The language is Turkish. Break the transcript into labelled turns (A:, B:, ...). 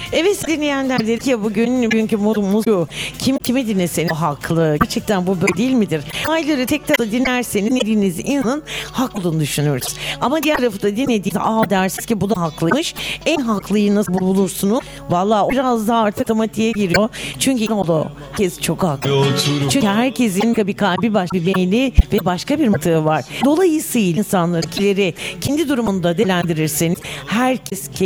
A: Evet, dinleyenler dedik ya, bugünkü modumuz şu. Kimi dinleseniz o haklı. Gerçekten bu böyle değil midir? Ayları tek tek dinlerseniz dinlediğiniz insanın haklı olduğunu düşünürüz. Ama diğer tarafı da dinlediğinizde dersiniz ki bu da haklıymış. En haklıyı nasıl bulursunuz? Valla o biraz daha artık otomatiğe giriyor. Çünkü herkes çok haklı. Çünkü herkesin bir kalbi, başka bir beyni ve başka bir mantığı var. Dolayısıyla insanları kendi durumunda değerlendirirseniz herkes